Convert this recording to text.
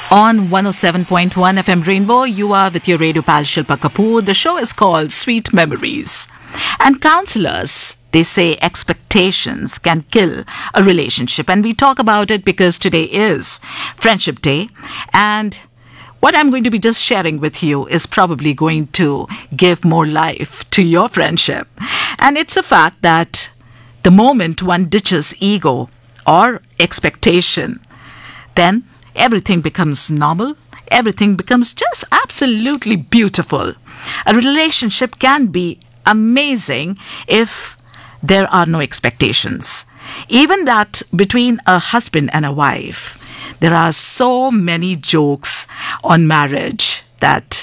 On 107.1 FM Rainbow, you are with your radio pal Shilpa Kapoor. The show is called Sweet Memories. And counselors, they say expectations can kill a relationship. And we talk about it because today is Friendship Day. And what I'm going to be just sharing with you is probably going to give more life to your friendship. And it's a fact that the moment one ditches ego or expectation, then everything becomes normal. Everything becomes just absolutely beautiful. A relationship can be amazing if there are no expectations. Even that between a husband and a wife, there are so many jokes on marriage that